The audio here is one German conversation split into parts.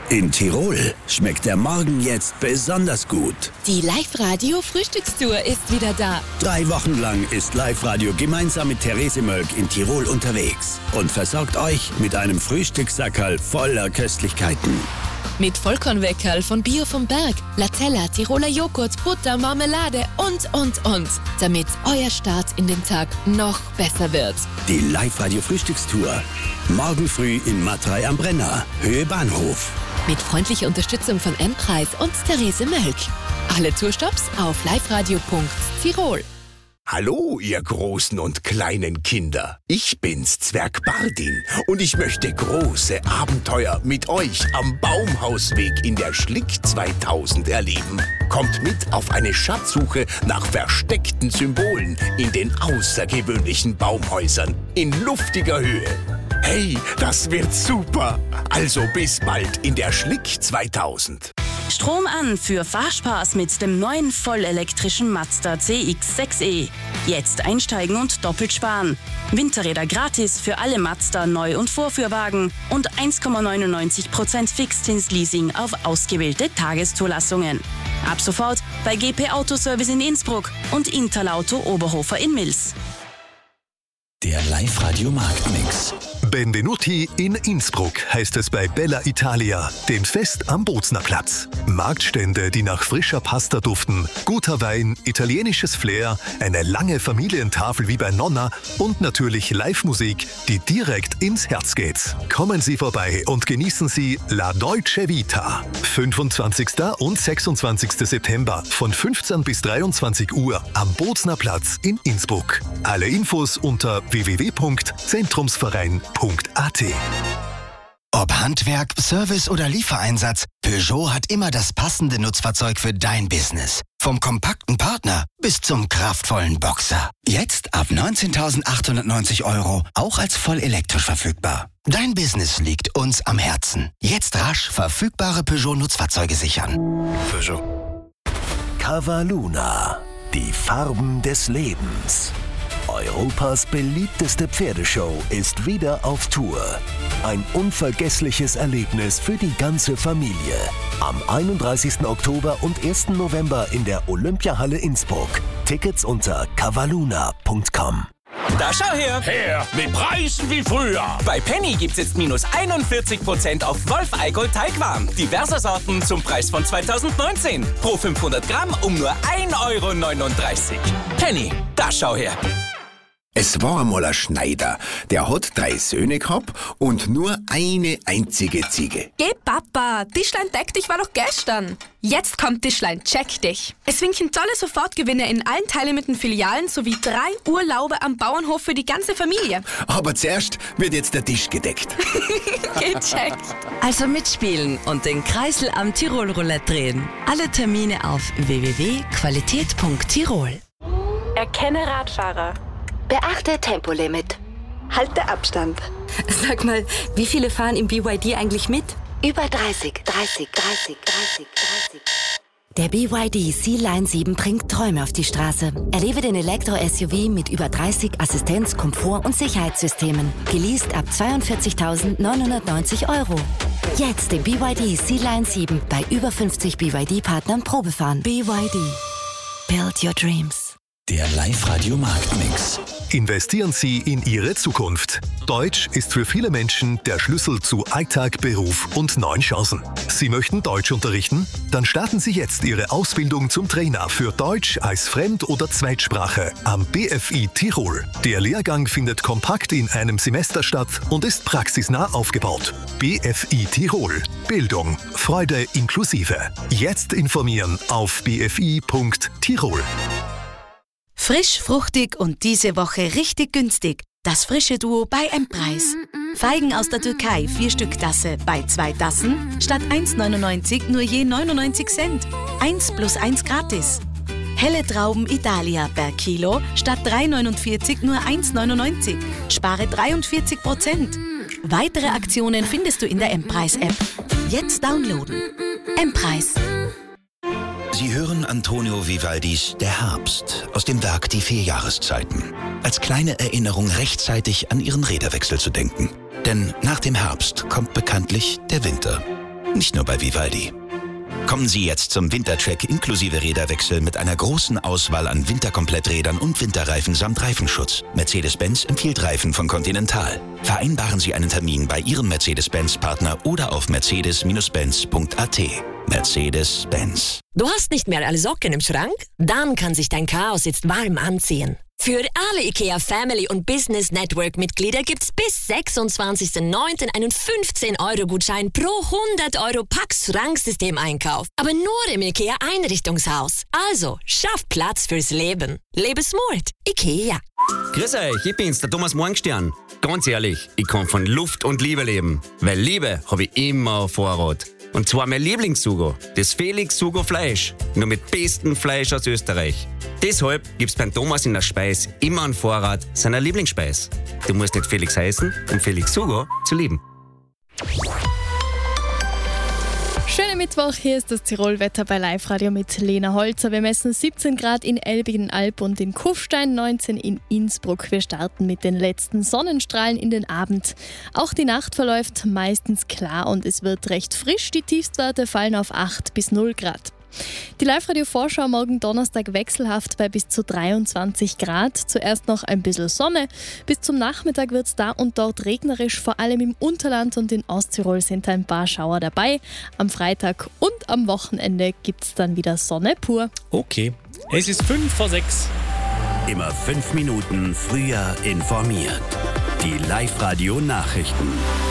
In Tirol schmeckt der Morgen jetzt besonders gut. Die Live-Radio-Frühstückstour ist wieder da. 3 Wochen lang ist Live-Radio gemeinsam mit Therese Mölk in Tirol unterwegs und versorgt euch mit einem Frühstückssackerl voller Köstlichkeiten. Mit Vollkornweckerl von Bio vom Berg, Latella, Tiroler Joghurt, Butter, Marmelade und. Damit euer Start in den Tag noch besser wird. Die Live-Radio-Frühstückstour. Morgen früh in Matrei am Brenner, Höhe Bahnhof. Mit freundlicher Unterstützung von M-Preis und Therese Mölk. Alle Tourstops auf liveradio.tirol. Hallo, ihr großen und kleinen Kinder. Ich bin's, Zwerg Bardin, und ich möchte große Abenteuer mit euch am Baumhausweg in der Schlick 2000 erleben. Kommt mit auf eine Schatzsuche nach versteckten Symbolen in den außergewöhnlichen Baumhäusern in luftiger Höhe. Hey, das wird super! Also bis bald in der Schlick 2000. Strom an für Fahrspaß mit dem neuen vollelektrischen Mazda CX-6e. Jetzt einsteigen und doppelt sparen. Winterräder gratis für alle Mazda Neu- und Vorführwagen und 1,99% Fixzinsleasing auf ausgewählte Tageszulassungen. Ab sofort bei GP Autoservice in Innsbruck und Interlauto Oberhofer in Mils. Der Live-Radio-Marktmix. Benvenuti in Innsbruck heißt es bei Bella Italia, dem Fest am Bozner Platz. Marktstände, die nach frischer Pasta duften, guter Wein, italienisches Flair, eine lange Familientafel wie bei Nonna und natürlich Live-Musik, die direkt ins Herz geht. Kommen Sie vorbei und genießen Sie La Dolce Vita. 25. und 26. September von 15 bis 23 Uhr am Bozner Platz in Innsbruck. Alle Infos unter www.zentrumsverein.at. Ob Handwerk, Service oder Liefereinsatz, Peugeot hat immer das passende Nutzfahrzeug für dein Business. Vom kompakten Partner bis zum kraftvollen Boxer. Jetzt ab 19.890 €, auch als voll elektrisch verfügbar. Dein Business liegt uns am Herzen. Jetzt rasch verfügbare Peugeot-Nutzfahrzeuge sichern. Peugeot. Cavaluna, die Farben des Lebens. Europas beliebteste Pferdeshow ist wieder auf Tour. Ein unvergessliches Erlebnis für die ganze Familie. Am 31. Oktober und 1. November in der Olympiahalle Innsbruck. Tickets unter cavaluna.com. Da schau her! Her, mit Preisen wie früher. Bei Penny gibt's jetzt minus 41% auf Wolf Eigold Teigwaren. Diverse Sorten zum Preis von 2019. Pro 500 Gramm um nur 1,39 €. Penny, da schau her! Es war einmal ein Schneider, der hat 3 Söhne gehabt und nur eine einzige Ziege. Geh Papa, Tischlein deck dich war doch gestern. Jetzt kommt Tischlein check dich. Es winken tolle Sofortgewinne in allen Teillimiten Filialen sowie 3 Urlaube am Bauernhof für die ganze Familie. Aber zuerst wird jetzt der Tisch gedeckt. Gecheckt. Also mitspielen und den Kreisel am Tirol-Roulette drehen. Alle Termine auf www.qualität.tirol. Erkenne Radfahrer. Beachte Tempolimit. Halte Abstand. Sag mal, wie viele fahren im BYD eigentlich mit? Über 30. Der BYD Sea-Line 7 bringt Träume auf die Straße. Erlebe den Elektro-SUV mit über 30 Assistenz-, Komfort- und Sicherheitssystemen. Geleast ab 42.990 €. Jetzt den BYD Sea-Line 7 bei über 50 BYD-Partnern Probefahren. BYD. Build your dreams. Der Live-Radio-Marktmix. Investieren Sie in Ihre Zukunft. Deutsch ist für viele Menschen der Schlüssel zu Alltag, Beruf und neuen Chancen. Sie möchten Deutsch unterrichten? Dann starten Sie jetzt Ihre Ausbildung zum Trainer für Deutsch als Fremd- oder Zweitsprache am BFI Tirol. Der Lehrgang findet kompakt in einem Semester statt und ist praxisnah aufgebaut. BFI Tirol. Bildung, Freude inklusive. Jetzt informieren auf bfi.tirol. Frisch, fruchtig und diese Woche richtig günstig. Das frische Duo bei M-Preis. Feigen aus der Türkei, 4 Stück Tasse. Bei 2 Tassen statt 1,99 nur je 99 Cent. 1 plus 1 gratis. Helle Trauben Italia per Kilo statt 3,49 nur 1,99. Spare 43%. Weitere Aktionen findest du in der M-Preis-App. Jetzt downloaden. M-Preis. Sie hören Antonio Vivaldis Der Herbst aus dem Werk Die 4 Jahreszeiten. Als kleine Erinnerung rechtzeitig an Ihren Räderwechsel zu denken. Denn nach dem Herbst kommt bekanntlich der Winter. Nicht nur bei Vivaldi. Kommen Sie jetzt zum Wintercheck inklusive Räderwechsel mit einer großen Auswahl an Winterkompletträdern und Winterreifen samt Reifenschutz. Mercedes-Benz empfiehlt Reifen von Continental. Vereinbaren Sie einen Termin bei Ihrem Mercedes-Benz-Partner oder auf mercedes-benz.at. Mercedes-Benz. Du hast nicht mehr alle Socken im Schrank? Dann kann sich dein Chaos jetzt warm anziehen. Für alle IKEA Family und Business Network Mitglieder gibt's bis 26.09. einen 15-Euro-Gutschein pro 100 Euro Pax-Schranksystem-Einkauf. Aber nur im IKEA Einrichtungshaus. Also, schaff Platz fürs Leben. Lebe smart. IKEA. Grüß euch, ich bin's, der Thomas Morgenstern. Ganz ehrlich, ich kann von Luft und Liebe leben. Weil Liebe habe ich immer auf Vorrat. Und zwar mein Lieblingssugo, das Felix Sugo Fleisch. Nur mit bestem Fleisch aus Österreich. Deshalb gibt's beim Thomas in der Speis immer einen Vorrat seiner Lieblingsspeis. Du musst nicht Felix heißen, um Felix Sugo zu lieben. Schönen Mittwoch, hier ist das Tirol-Wetter bei Live-Radio mit Lena Holzer. Wir messen 17 Grad in Elbigen-Alb und in Kufstein, 19 in Innsbruck. Wir starten mit den letzten Sonnenstrahlen in den Abend. Auch die Nacht verläuft meistens klar und es wird recht frisch. Die Tiefstwerte fallen auf 8 bis 0 Grad. Die Live-Radio-Vorschau morgen Donnerstag wechselhaft bei bis zu 23 Grad. Zuerst noch ein bisschen Sonne. Bis zum Nachmittag wird es da und dort regnerisch. Vor allem im Unterland und in Osttirol sind ein paar Schauer dabei. Am Freitag und am Wochenende gibt es dann wieder Sonne pur. Okay, es ist 5 vor 6. Immer 5 Minuten früher informiert. Die Live-Radio-Nachrichten.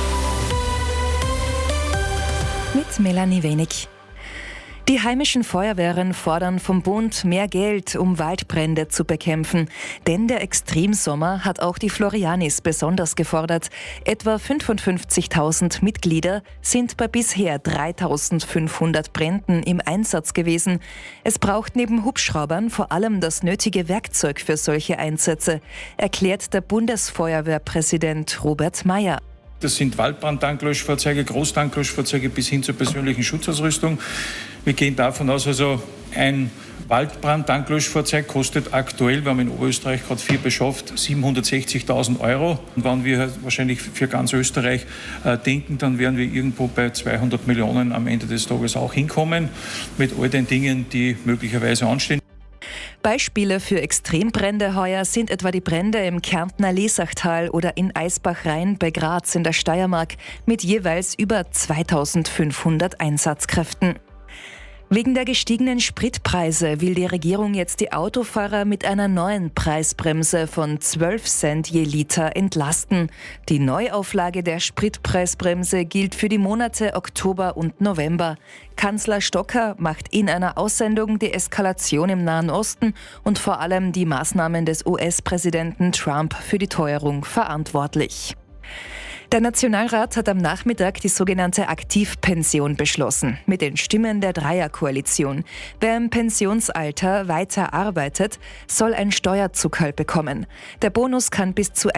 Mit Melanie Wenig. Die heimischen Feuerwehren fordern vom Bund mehr Geld, um Waldbrände zu bekämpfen. Denn der Extremsommer hat auch die Florianis besonders gefordert. Etwa 55.000 Mitglieder sind bei bisher 3.500 Bränden im Einsatz gewesen. Es braucht neben Hubschraubern vor allem das nötige Werkzeug für solche Einsätze, erklärt der Bundesfeuerwehrpräsident Robert Mayer. Das sind Waldbrandtanklöschfahrzeuge, Großtanklöschfahrzeuge bis hin zur persönlichen Schutzausrüstung. Wir gehen davon aus, also ein Waldbrandtanklöschfahrzeug kostet aktuell, wir haben in Oberösterreich gerade 4 beschafft, 760.000 Euro. Und wenn wir wahrscheinlich für ganz Österreich denken, dann werden wir irgendwo bei 200 Millionen am Ende des Tages auch hinkommen, mit all den Dingen, die möglicherweise anstehen. Beispiele für Extrembrände heuer sind etwa die Brände im Kärntner Lesachtal oder in Eisbach-Rhein bei Graz in der Steiermark mit jeweils über 2.500 Einsatzkräften. Wegen der gestiegenen Spritpreise will die Regierung jetzt die Autofahrer mit einer neuen Preisbremse von 12 Cent je Liter entlasten. Die Neuauflage der Spritpreisbremse gilt für die Monate Oktober und November. Kanzler Stocker macht in einer Aussendung die Eskalation im Nahen Osten und vor allem die Maßnahmen des US-Präsidenten Trump für die Teuerung verantwortlich. Der Nationalrat hat am Nachmittag die sogenannte Aktivpension beschlossen, mit den Stimmen der Dreierkoalition. Wer im Pensionsalter weiter arbeitet, soll ein Steuerzuckerl bekommen. Der Bonus kann bis zu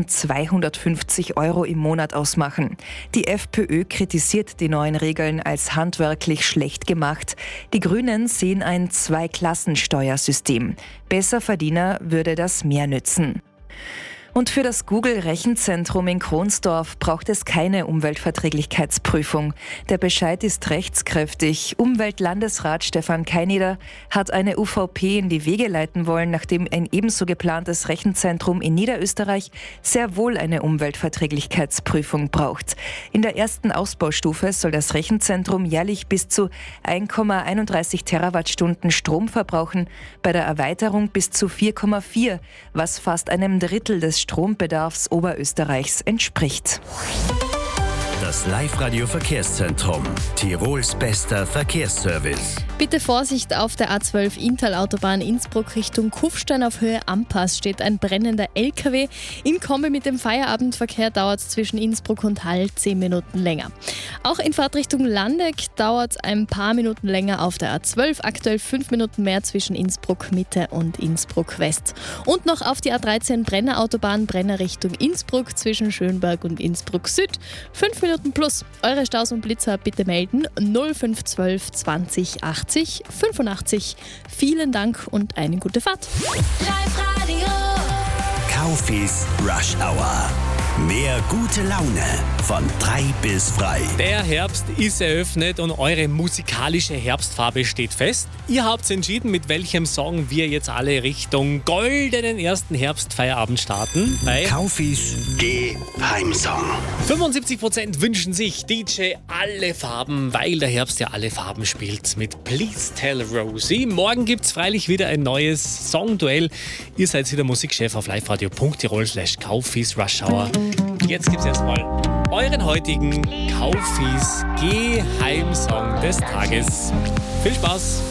1.250 Euro im Monat ausmachen. Die FPÖ kritisiert die neuen Regeln als handwerklich schlecht gemacht. Die Grünen sehen ein Zwei-Klassen-Steuersystem. Besserverdiener würde das mehr nützen. Und für das Google-Rechenzentrum in Kronsdorf braucht es keine Umweltverträglichkeitsprüfung. Der Bescheid ist rechtskräftig. Umweltlandesrat Stefan Keineder hat eine UVP in die Wege leiten wollen, nachdem ein ebenso geplantes Rechenzentrum in Niederösterreich sehr wohl eine Umweltverträglichkeitsprüfung braucht. In der ersten Ausbaustufe soll das Rechenzentrum jährlich bis zu 1,31 Terawattstunden Strom verbrauchen, bei der Erweiterung bis zu 4,4, was fast einem Drittel des Strombedarfs Oberösterreichs entspricht. Das Live-Radio-Verkehrszentrum. Tirols bester Verkehrsservice. Bitte Vorsicht auf der A12 Inntal-Autobahn Innsbruck Richtung Kufstein auf Höhe Ampass steht ein brennender LKW. Im Kombi mit dem Feierabendverkehr dauert es zwischen Innsbruck und Hall 10 Minuten länger. Auch in Fahrtrichtung Landeck dauert es ein paar Minuten länger auf der A12. Aktuell 5 Minuten mehr zwischen Innsbruck Mitte und Innsbruck West. Und noch auf die A13 Brenner Autobahn Brenner Richtung Innsbruck zwischen Schönberg und Innsbruck Süd. 5 Minuten plus. Eure Staus und Blitzer bitte melden 0512 20 80 85. Vielen Dank und eine gute Fahrt. Kaufis Rush Hour. Mehr gute Laune von 3 bis frei. Der Herbst ist eröffnet und eure musikalische Herbstfarbe steht fest. Ihr habt entschieden, mit welchem Song wir jetzt alle Richtung goldenen ersten Herbstfeierabend starten. Bei Kaufis Geheimsong. 75% wünschen sich DJ Alle Farben, weil der Herbst ja alle Farben spielt mit Please Tell Rosie. Morgen gibt's freilich wieder ein neues Songduell. Ihr seid wieder Musikchef auf liveradio.tirol/Kaufis Rush Hour. Jetzt gibt's erstmal euren heutigen Kaufis Geheimsong des Tages. Viel Spaß!